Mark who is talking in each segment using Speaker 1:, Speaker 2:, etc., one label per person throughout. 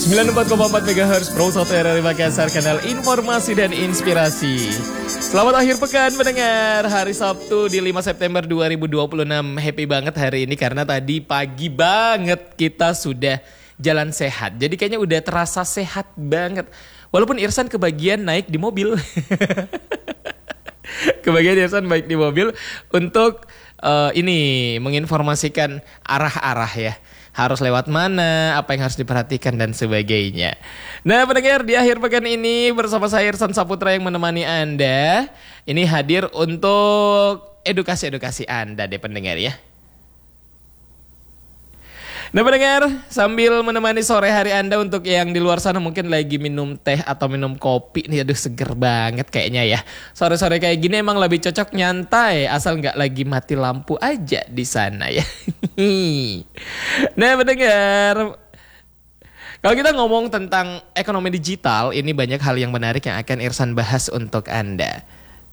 Speaker 1: 94,4 MHz Pro 1 RRI Makassar, kanal informasi dan inspirasi. Selamat akhir pekan mendengar hari Sabtu di 5 September 2026. Happy banget hari ini karena tadi pagi banget kita sudah jalan sehat. Jadi kayaknya udah terasa sehat banget. Walaupun Irsan kebagian naik di mobil. Kebagian Irsan baik di mobil untuk ini menginformasikan arah-arah ya. Harus lewat mana, apa yang harus diperhatikan dan sebagainya. Nah pendengar, di akhir pekan ini bersama saya Irsan Saputra yang menemani Anda. Ini hadir untuk edukasi-edukasi Anda deh pendengar ya. Nah pendengar, sambil menemani sore hari Anda untuk yang di luar sana mungkin lagi minum teh atau minum kopi nih, aduh seger banget kayaknya ya. Sore-sore kayak gini emang lebih cocok nyantai asal nggak lagi mati lampu aja di sana ya. Nah pendengar, kalau kita ngomong tentang ekonomi digital, ini banyak hal yang menarik yang akan Irsan bahas untuk Anda.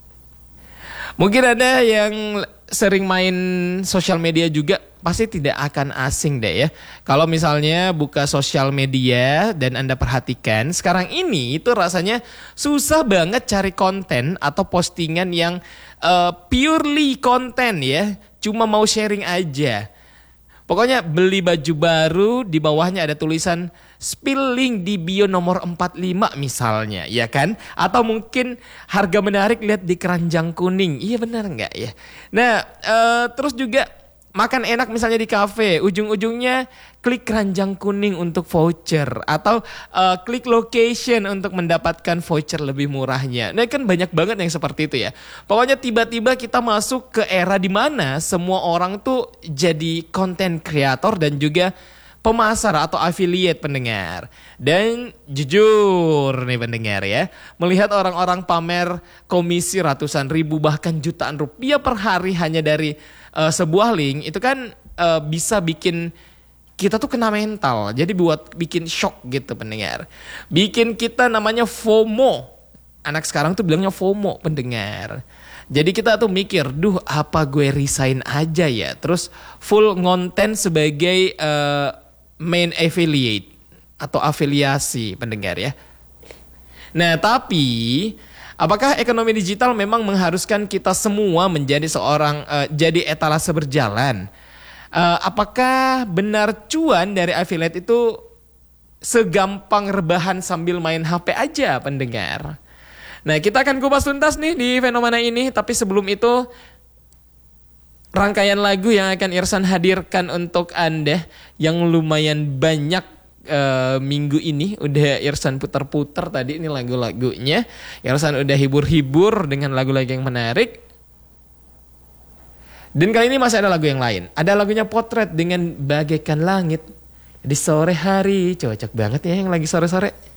Speaker 1: Mungkin ada yang sering main sosial media juga pasti tidak akan asing deh ya. Kalau misalnya buka sosial media dan Anda perhatikan, sekarang ini itu rasanya susah banget cari konten atau postingan yang purely konten ya. Cuma mau sharing aja. Pokoknya beli baju baru, di bawahnya ada tulisan spill link di bio nomor 45 misalnya, ya kan? Atau mungkin harga menarik lihat di keranjang kuning. Iya benar nggak ya? Nah, terus juga makan enak misalnya di kafe, ujung-ujungnya klik keranjang kuning untuk voucher atau klik location untuk mendapatkan voucher lebih murahnya. Nah kan banyak banget yang seperti itu ya. Pokoknya tiba-tiba kita masuk ke era di mana semua orang tuh jadi content creator dan juga pemasar atau affiliate pendengar. Dan jujur nih pendengar ya, melihat orang-orang pamer komisi ratusan ribu bahkan jutaan rupiah per hari hanya dari sebuah link, itu kan bisa bikin kita tuh kena mental. Jadi buat bikin shock gitu pendengar. Bikin kita namanya FOMO. Anak sekarang tuh bilangnya FOMO pendengar. Jadi kita tuh mikir, duh apa gue resign aja ya. Terus full ngonten sebagai main affiliate atau afiliasi pendengar ya. Nah tapi apakah ekonomi digital memang mengharuskan kita semua menjadi seorang jadi etalase berjalan? Apakah benar cuan dari affiliate itu segampang rebahan sambil main HP aja pendengar? Nah kita akan kupas tuntas nih di fenomena ini. Tapi sebelum itu, rangkaian lagu yang akan Irsan hadirkan untuk Anda yang lumayan banyak minggu ini udah Irsan putar-putar tadi ini lagu-lagunya. Irsan udah hibur-hibur dengan lagu-lagu yang menarik. Dan kali ini masih ada lagu yang lain. Ada lagunya Potret dengan Bagaikan Langit di sore hari. Cocok banget ya yang lagi sore-sore.